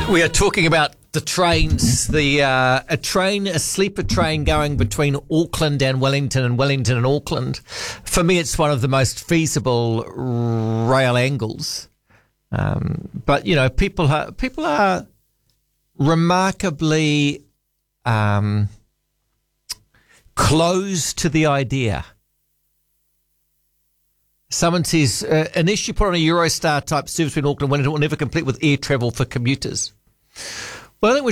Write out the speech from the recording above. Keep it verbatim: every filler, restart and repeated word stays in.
We are talking about the trains, the uh, a train, a sleeper train going between Auckland and Wellington and Wellington and Auckland. For me, it's one of the most feasible rail angles. Um, but, you know, people are, people are remarkably um, closed to the idea. Someone says, uh, an issue put on a Eurostar type service between Auckland and Wellington will never complete with air travel for commuters. Well, I think we're